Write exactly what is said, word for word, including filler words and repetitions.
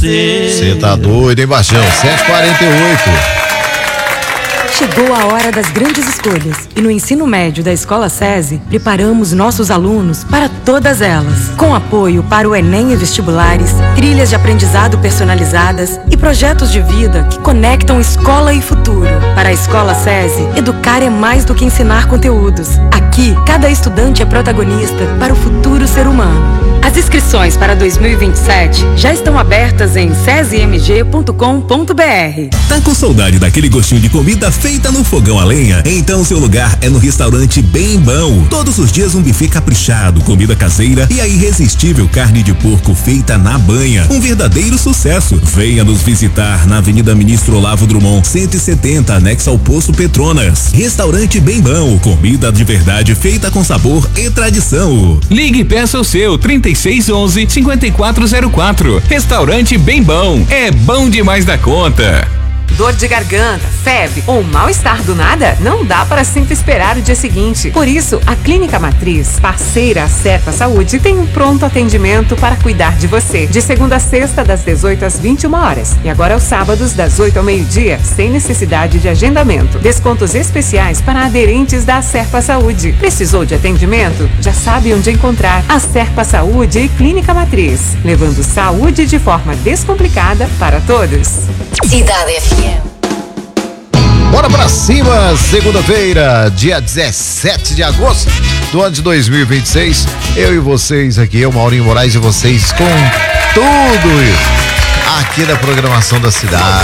você. Você tá doido, hein, Baixão? sete e quarenta e oito. Chegou a hora das grandes escolhas e no ensino médio da Escola SESI, preparamos nossos alunos para todas elas. Com apoio para o Enem e vestibulares, trilhas de aprendizado personalizadas e projetos de vida que conectam escola e futuro. Para a Escola SESI, educar é mais do que ensinar conteúdos. Aqui, cada estudante é protagonista para o futuro ser humano. As inscrições para dois mil e vinte e sete já estão abertas em sesi m g ponto com ponto b r. Tá com saudade daquele gostinho de comida feita no fogão a lenha? Então seu lugar é no restaurante Bem Bom. Todos os dias um buffet caprichado, comida caseira e a irresistível carne de porco feita na banha. Um verdadeiro sucesso. Venha nos visitar na Avenida Ministro Olavo Drummond, cento e setenta, anexo ao Poço Petronas. Restaurante Bem Bom, comida de verdade feita com sabor e tradição. Ligue e peça o seu trinta e seis onze, cinquenta e quatro zero quatro. Restaurante Bem Bom. É bom demais da conta. Dor de garganta, febre ou mal-estar do nada? Não dá para sempre esperar o dia seguinte. Por isso, a Clínica Matriz, parceira Acerta Saúde, tem um pronto atendimento para cuidar de você. De segunda a sexta, das dezoito às vinte e uma horas. E agora aos sábados, das oito ao meio-dia, sem necessidade de agendamento. Descontos especiais para aderentes da Acerta Saúde. Precisou de atendimento? Já sabe onde encontrar. Acerta Saúde e Clínica Matriz. Levando saúde de forma descomplicada para todos. Cidade F M. Bora pra cima, segunda-feira, dia dezessete de agosto do ano de dois mil e vinte e seis. Eu e vocês aqui, eu, Maurinho Moraes, e vocês com tudo isso aqui da programação da cidade.